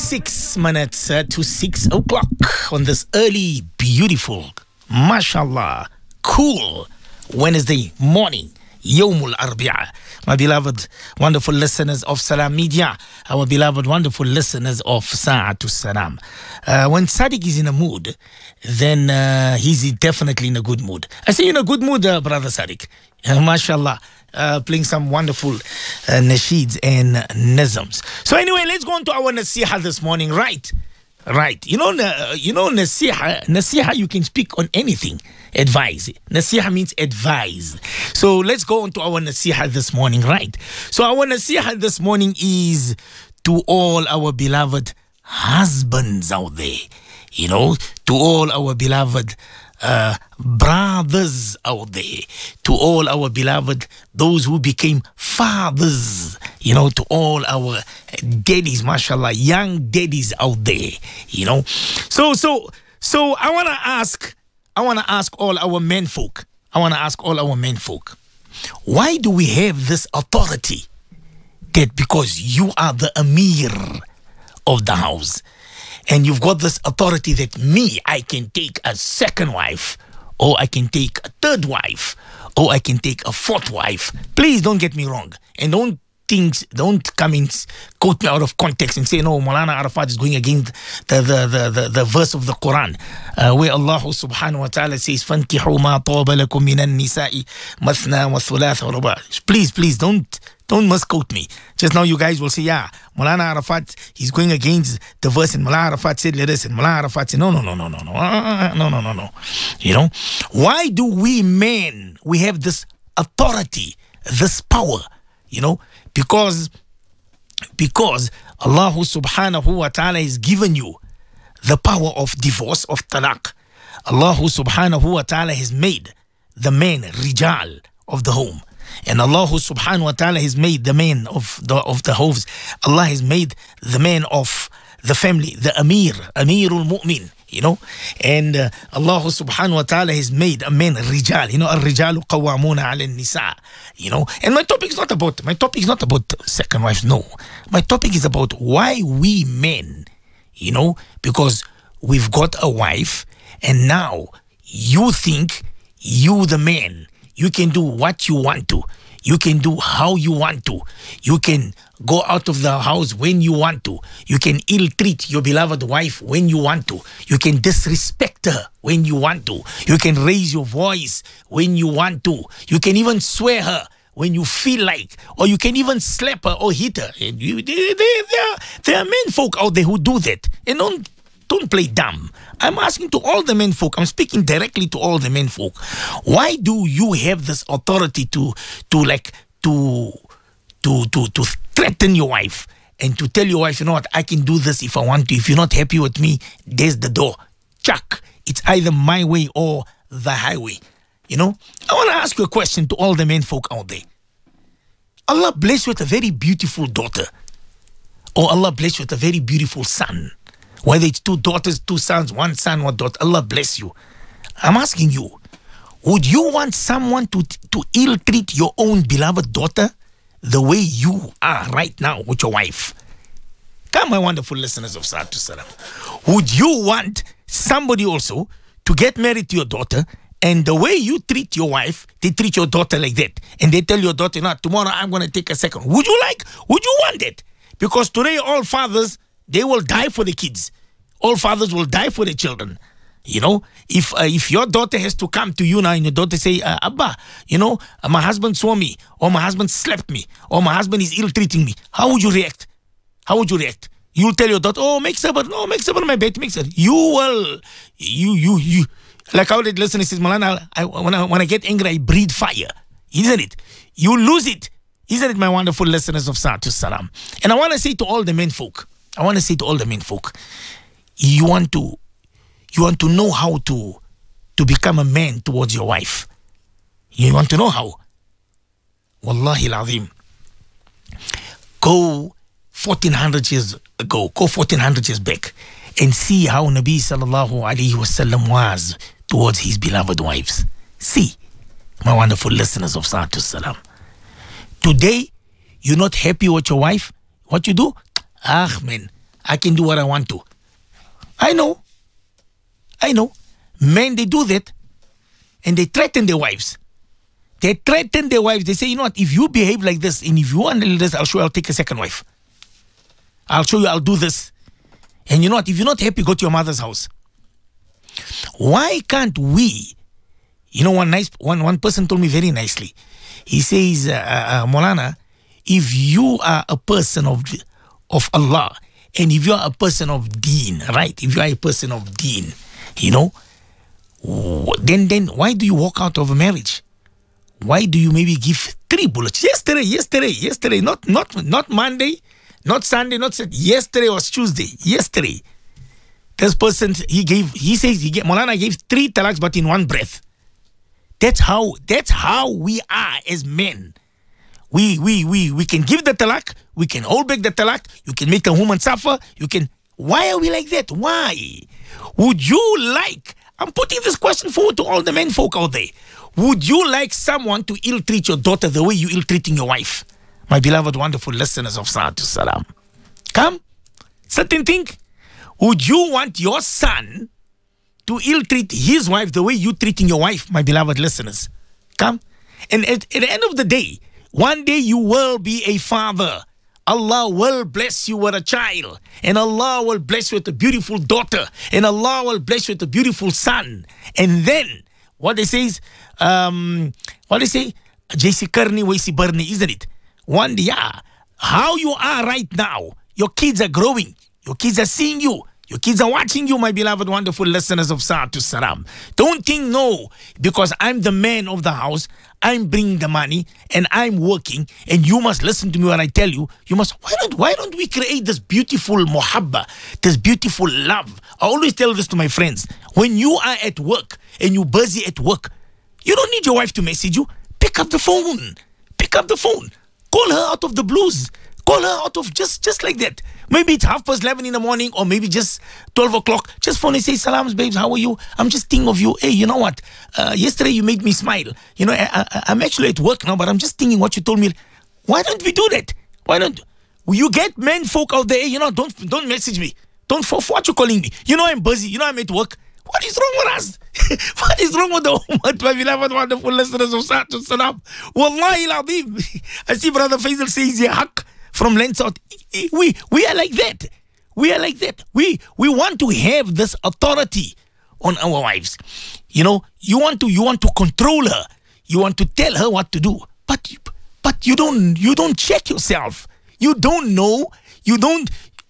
26 minutes to 6 o'clock on this early, beautiful, mashallah, cool Wednesday morning. Yawmul Arbi'a. My beloved, wonderful listeners of Salam Media, our beloved, wonderful listeners of Sa'atul Salam. When Sadiq is in a mood, then he's definitely in a good mood. I say in a good mood, brother Sadiq. Mashallah. Playing some wonderful nasheeds and nizams. So anyway, let's go on to our nasiha this morning. Right. You know nasiha, you can speak on anything. Advise. Nasiha means advise. So let's go on to our nasiha this morning, right? So our nasiha this morning is to all our beloved husbands out there. You know, to all our beloved brothers out there, to all our beloved, those who became fathers, you know, to all our daddies, mashallah, young daddies out there, you know. So I want to ask all our menfolk, why do we have this authority that because you are the Amir of the house, and you've got this authority that I can take a second wife, or I can take a third wife, or I can take a fourth wife. Please don't get me wrong. And don't come and quote me out of context and say, no, Maulana Arafat is going against the verse of the Quran, where Allah subhanahu wa ta'ala says, فَانْكِحُوا مَا طَوَبَ لَكُم مِّنَ النِّسَاءِ مَثْنَى وَثُلَاثَ وَرُبَاعَ. Please don't misquote me. Just now you guys will say, yeah, Maulana Arafat, he's going against the verse, and Maulana Arafat said, let us, and Maulana Arafat said, no. You know, why do we men, we have this authority, this power, you know, because Allah subhanahu wa ta'ala has given you the power of divorce, of talaq. Allah subhanahu wa ta'ala has made the man rijal of the home. And Allah subhanahu wa ta'ala has made the man of the house. Allah has made the man of the family, the Amirul Mu'min, you know. And Allah subhanahu wa ta'ala has made a man rijal, you know, al-rijalu qawwamuna ala nisa, you know. And my topic is not about second wives, no. My topic is about why we men, you know, because we've got a wife, and now you think you the man, you can do what you want to. You can do how you want to. You can go out of the house when you want to. You can ill-treat your beloved wife when you want to. You can disrespect her when you want to. You can raise your voice when you want to. You can even swear her when you feel like. Or you can even slap her or hit her. And there are men folk out there who do that. And don't play dumb. I'm asking to all the men folk. I'm speaking directly to all the men folk. Why do you have this authority to threaten your wife and to tell your wife, you know what, I can do this if I want to. If you're not happy with me, there's the door. Chuck. It's either my way or the highway. You know? I want to ask you a question to all the men folk out there. Allah bless you with a very beautiful daughter. Or Allah bless you with a very beautiful son. Whether it's 2 daughters, 2 sons, 1 son, 1 daughter, Allah bless you. I'm asking you, would you want someone to ill-treat your own beloved daughter the way you are right now with your wife? Come, my wonderful listeners of Sa'atul Salam. Would you want somebody also to get married to your daughter, and the way you treat your wife, they treat your daughter like that? And they tell your daughter, no, tomorrow I'm going to take a second. Would you want that? Because today all fathers, they will die for the kids. All fathers will die for the children. You know, if your daughter has to come to you now and your daughter say, Abba, you know, my husband saw me, or my husband slapped me, or my husband is ill-treating me, how would you react? You'll tell your daughter, oh, make sabr, my baby, make sabr. You will, like how the listener says, Malana, when I get angry, I breathe fire. Isn't it? You lose it. Isn't it, my wonderful listeners of Sa'atul Salam? And I want to say to all the men folk, you want to know how to become a man towards your wife. You want to know how? Wallahi al-azim. Go 1400 years ago, go 1400 years back, and see how Nabi sallallahu alayhi wasallam was towards his beloved wives. See, my wonderful listeners of Sa'atul Salam. Today, you're not happy with your wife. What you do? Man, I can do what I want to. I know. Men, they do that. And they threaten their wives. They threaten their wives. They say, you know what, if you behave like this, and if you want to do this, I'll show you I'll take a second wife. I'll show you I'll do this. And you know what, if you're not happy, go to your mother's house. Why can't we? You know, one person told me very nicely. He says, Molana, if you are a person of Allah, and if you are a person of deen, right? If you are a person of deen, you know, then why do you walk out of a marriage? Why do you maybe give 3 bullets? Yesterday, not Monday, not Sunday, not Saturday. Yesterday was Tuesday. Yesterday, this person Molana gave 3 talaks, but in one breath. That's how we are as men. We can give the talak, we can hold back the talak, you can make a woman suffer, why are we like that? Why? Would you like, I'm putting this question forward to all the men folk out there. Would you like someone to ill-treat your daughter the way you ill-treating your wife? My beloved, wonderful listeners of Sa'atu Salam. Come, sit and think. Would you want your son to ill-treat his wife the way you treating your wife, my beloved listeners? Come. And at the end of the day, one day you will be a father. Allah will bless you with a child. And Allah will bless you with a beautiful daughter. And Allah will bless you with a beautiful son. And then, what they say is, JC Karni, Waisi Barni, isn't it? One day, yeah, how you are right now, your kids are growing. Your kids are seeing you. Your kids are watching you, my beloved, wonderful listeners of Sa'atu Salam. Don't think, no, because I'm the man of the house, I'm bringing the money, and I'm working, and you must listen to me when I tell you, why don't we create this beautiful muhabba, this beautiful love? I always tell this to my friends. When you are at work, and you're busy at work, you don't need your wife to message you. Pick up the phone. Pick up the phone. Call her out of the blues. Call her out of just like that. Maybe it's 11:30 in the morning, or maybe just 12 o'clock. Just phone and say, "Salams, babes, how are you? I'm just thinking of you. Hey, you know what? Yesterday you made me smile. You know, I'm actually at work now, but I'm just thinking what you told me." Why don't we do that? Why don't you get men folk out there? You know, don't message me. Don't for what you calling me. You know I'm busy. You know I'm at work. What is wrong with us? What is wrong with the ummah, my beloved, wonderful listeners of Sa'atu Salam? Wallahi al-Azim. I see Brother Faisal says, "Ya haq." From Land South, we are like that. We are like that. We want to have this authority on our wives. You know, you want to control her. You want to tell her what to do. But you don't check yourself. You don't know. You don't.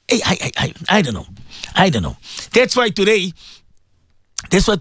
I don't know. I don't know. That's why today they say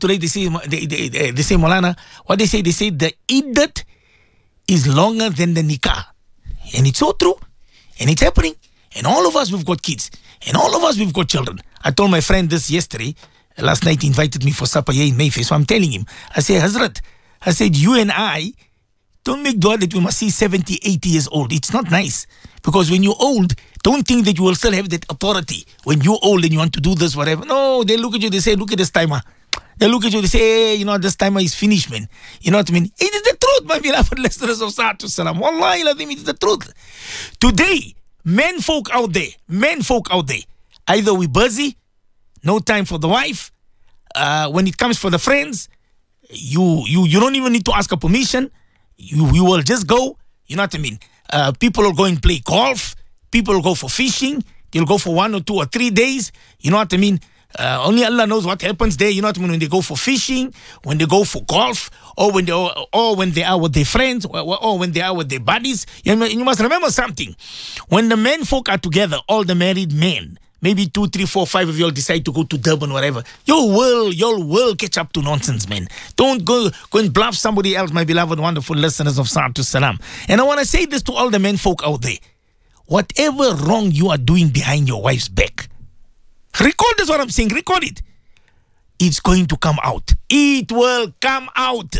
Molana. What they say the iddat is longer than the nikah, and it's so true. And it's happening. And all of us, we've got kids. And all of us, we've got children. I told my friend this yesterday. Last night, he invited me for supper here in Mayfair. So I'm telling him, I said, Hazrat, I said, you and I, don't make dua that we must see 70, 80 years old. It's not nice. Because when you're old, don't think that you will still have that authority. When you're old and you want to do this, whatever. No, they look at you, they say, look at this timer. They look at you, they say, hey, you know, this timer is finished, man. You know what I mean? It is the truth, my beloved listeners of Sa'atu Salam. Wallahi, it is the truth. Today, men folk out there, either we busy, no time for the wife. When it comes for the friends, you don't even need to ask a permission. You will just go. You know what I mean? People will go and play golf. People will go for fishing. They'll go for 1 or 2 or 3 days. You know what I mean? Only Allah knows what happens there. You know what I mean? When they go for fishing, when they go for golf, or when they are with their friends, or when they are with their buddies. You must remember something. When the men folk are together, all the married men, maybe 2, 3, 4, 5 of you all decide to go to Durban, whatever. You will catch up to nonsense, man. Don't go and bluff somebody else, my beloved, wonderful listeners of Sa'atu Salam. And I want to say this to all the men folk out there. Whatever wrong you are doing behind your wife's back, record this, what I'm saying. Record it. It's going to come out. It will come out.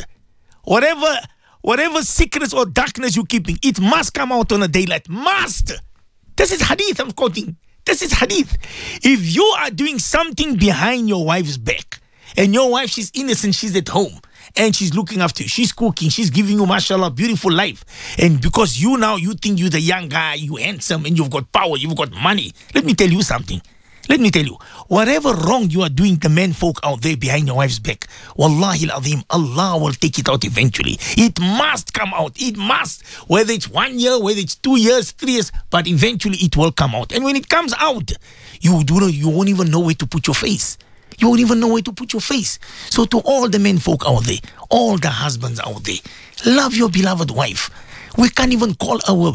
Whatever secrets or darkness you're keeping, it must come out on a daylight. Must. This is hadith I'm quoting. This is hadith. If you are doing something behind your wife's back, and your wife, she's innocent, she's at home, and she's looking after you, she's cooking, she's giving you, mashallah, beautiful life, and because you think you're the young guy, you handsome, and you've got power, you've got money, let me tell you something. Let me tell you, whatever wrong you are doing, the men folk out there behind your wife's back, wallahi al-azim, Allah will take it out eventually. It must come out. It must. Whether it's 1 year, whether it's 2 years, 3 years, but eventually it will come out. And when it comes out, you won't even know where to put your face. You won't even know where to put your face. So to all the men folk out there, all the husbands out there, love your beloved wife. We can't even call our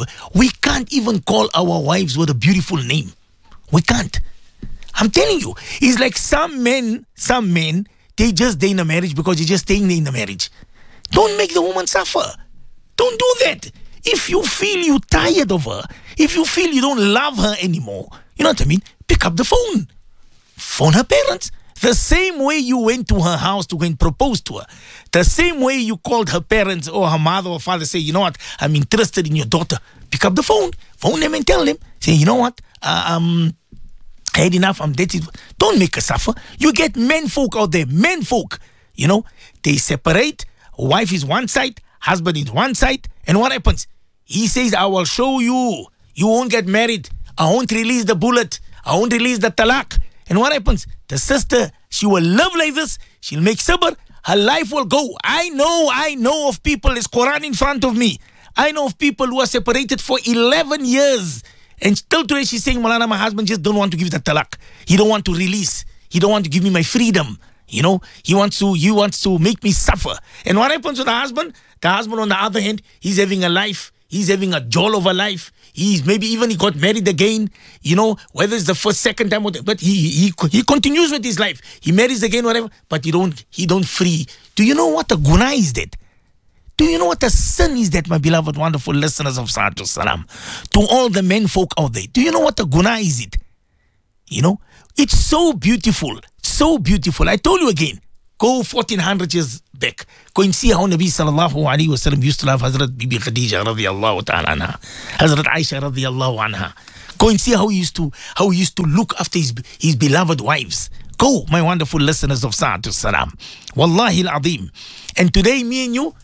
wives with a beautiful name. We can't. I'm telling you, it's like some men, they just stay in a marriage because they're just staying in the marriage. Don't make the woman suffer. Don't do that. If you feel you're tired of her, if you feel you don't love her anymore, you know what I mean? Pick up the phone. Phone her parents. The same way you went to her house to go and propose to her. The same way you called her parents or her mother or father, say, you know what, I'm interested in your daughter. Pick up the phone. Phone them and tell them. Say, you know what, I had enough, I'm dating. Don't make her suffer. You get men folk out there, men folk, you know, they separate. Wife is one side, husband is one side. And what happens? He says, I will show you. You won't get married. I won't release the bullet. I won't release the talaq. And what happens? The sister, she will live like this. She'll make sabr. Her life will go. I know of people, there's Quran in front of me. I know of people who are separated for 11 years. And still today she's saying, Malana, my husband just don't want to give the talaq. He don't want to release. He don't want to give me my freedom. You know, he wants to make me suffer. And what happens to the husband? The husband, on the other hand, he's having a life. He's having a joy of a life. He's maybe even he got married again. You know, whether it's the first, second time, but he continues with his life. He marries again, whatever. But he don't free. Do you know what a guna is that? Do you know what a sin is that, my beloved, wonderful listeners of Salatu Salam? To all the men folk out there, do you know what a guna is it? You know, it's so beautiful, so beautiful. I told you again, go 1400 years back. Go and see how Nabi sallallahu alayhi wa sallam used to love Hazrat Bibi Khadija radiyallahu ta'ala anha, Hazrat Aisha radiyallahu anha. Go and see how he used to look after his beloved wives. Go, my wonderful listeners of Salatu Salam. Wallahi al-azim. And today, me and you,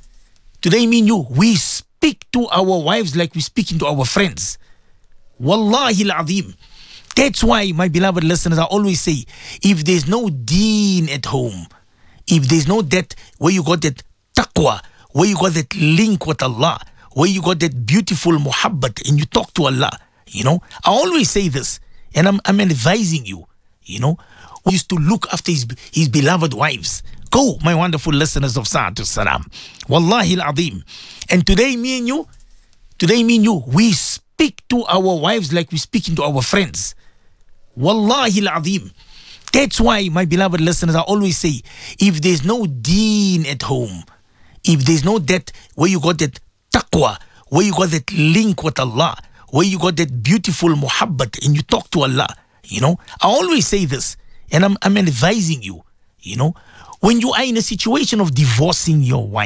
we speak to our wives like we're speaking to our friends. Wallahi al-azim. That's why, my beloved listeners, I always say, if there's no deen at home, if there's no that, where you got that taqwa, where you got that link with Allah, where you got that beautiful muhabbat and you talk to Allah, you know, I always say this, and I'm advising you, you know, who used to look after his beloved wives. Go, my wonderful listeners of Salatu Salam. Wallahi al-azim. And today, me and you, we speak to our wives like we're speaking to our friends. Wallahi al-azim. That's why, my beloved listeners, I always say, if there's no deen at home, if there's no that, where you got that taqwa, where you got that link with Allah, where you got that beautiful muhabbat and you talk to Allah, you know, I always say this, and I'm advising you, you know, when you are in a situation of divorcing your wife,